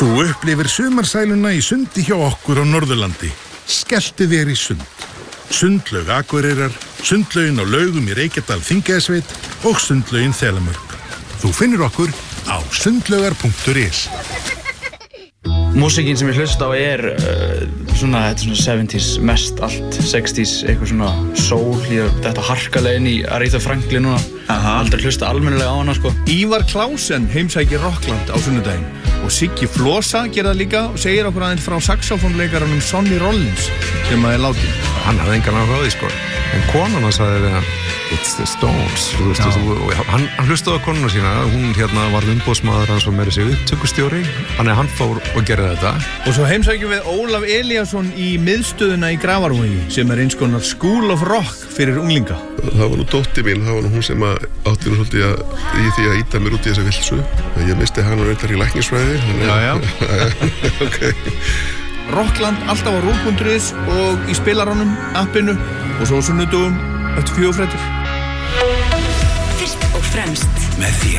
Þú upplifir sumarsæluna í sundi hjá okkur á Norðurlandi. Skelltu þér í sund. Sundlaug Akureyrar, sundlaugin á Laugum í Reykjadal Þingeyjarsveit og sundlaugin Þelamörk. Þú finnur okkur á sundlaugar.is. Músíkin sem ég hlusta á þetta er svona 70s, mest allt 60s, eitthvað svona soul, þetta harkalegin í Aretha Franklin núna. Aldrei hlusta almennilega á hana, sko. Ívar Klausen heimsækir Rockland á sunnudaginn og Siggi Flosa gerir það líka og segir okkur aðeins frá saxofónleikaranum Sonny Rollins sem er látinn. Hann hafði engan áhuga á því, sko. En konan hann sagði við hann, it's the Stones, þú veist, og hann hlustaði á konuna sína, hún var umboðsmaður hans og meira sig upptökustjóri, þannig að hann fór og gerði þetta. Og svo heimsækjum við Ólaf Elíasson í miðstöðuna í Grafarvogi sem er eins konar School of Rock fyrir unglinga. Það var nú dóttir mín, það var nú hún sem átti nú svolítið í því að ýta mér út í þessa vilsu. Ég misti hann og reyndar í læknisfræði. Já. Okay. Rockland alltaf á RÚV.is og í spilaranum, appinu og svo sunnudögum eftir 4 fréttir. Fyrst og fremst með þér.